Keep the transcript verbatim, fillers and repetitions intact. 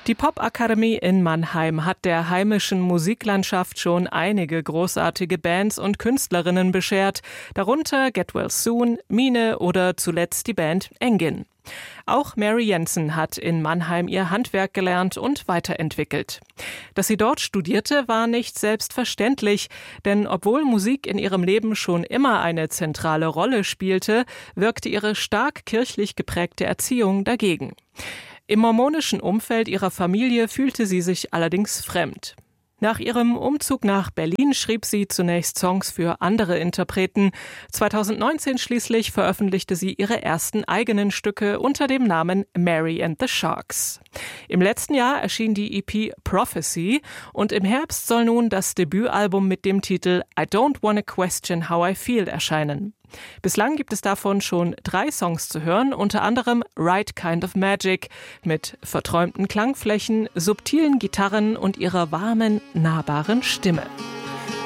Die Popakademie in Mannheim hat der heimischen Musiklandschaft schon einige großartige Bands und Künstlerinnen beschert, darunter Get Well Soon, Mine oder zuletzt die Band Engin. Auch Mary Jensen hat in Mannheim ihr Handwerk gelernt und weiterentwickelt. Dass sie dort studierte, war nicht selbstverständlich, denn obwohl Musik in ihrem Leben schon immer eine zentrale Rolle spielte, wirkte ihre stark kirchlich geprägte Erziehung dagegen. Im mormonischen Umfeld ihrer Familie fühlte sie sich allerdings fremd. Nach ihrem Umzug nach Berlin schrieb sie zunächst Songs für andere Interpreten. zweitausendneunzehn schließlich veröffentlichte sie ihre ersten eigenen Stücke unter dem Namen Mary and the Sharks. Im letzten Jahr erschien die E P Prophecy und im Herbst soll nun das Debütalbum mit dem Titel I Don't Wanna Question How I Feel erscheinen. Bislang gibt es davon schon drei Songs zu hören, unter anderem Right Kind of Magic mit verträumten Klangflächen, subtilen Gitarren und ihrer warmen, nahbaren Stimme.